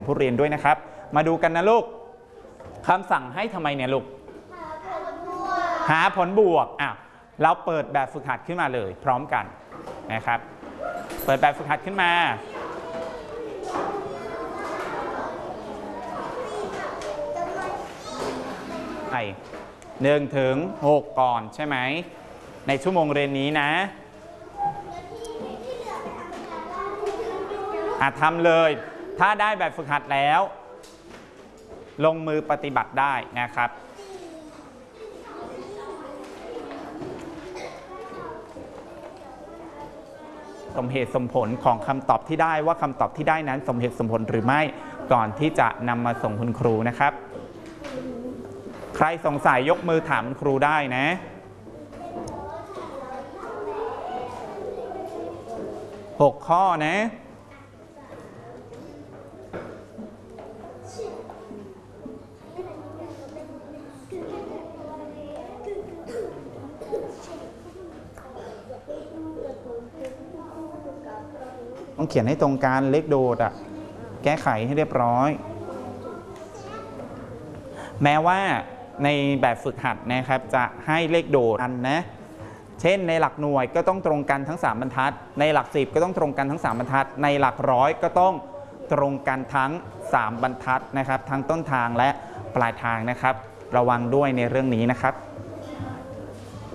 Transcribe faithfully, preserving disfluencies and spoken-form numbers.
ผู้เรียนด้วยนะครับมาดูกันนะลูกคำสั่งให้ทำไมเนี่ยลูกหาผลบวกอ่ะเราเปิดแบบฝึกหัดขึ้นมาเลยพร้อมกันนะครับเปิดแบบฝึกหัดขึ้นมาไอหนึ่งถึงหกก่อนใช่ไหมในชั่วโมงเรียนนี้นะอ่ะทำเลยถ้าได้แบบฝึกหัดแล้วลงมือปฏิบัติได้นะครับสมเหตุสมผลของคำตอบที่ได้ว่าคำตอบที่ได้นั้นสมเหตุสมผลหรือไม่ก่อนที่จะนำมาส่งคุณครูนะครับใครสงสัยยกมือถามคุณครูได้นะหกข้อนะต้องเขียนให้ตรงกันเลขโดดอ่ะแก้ไขให้เรียบร้อยแม้ว่าในแบบฝึกหัดนะครับจะให้เลขโดดอันนะเช่นในหลักหน่วยก็ต้องตรงกันทั้งสามบรรทัดในหลักสิบก็ต้องตรงกันทั้งสามบรรทัดในหลักร้อยก็ต้องตรงกันทั้งสามบรรทัดนะครับทั้งต้นทางและปลายทางนะครับระวังด้วยในเรื่องนี้นะครับ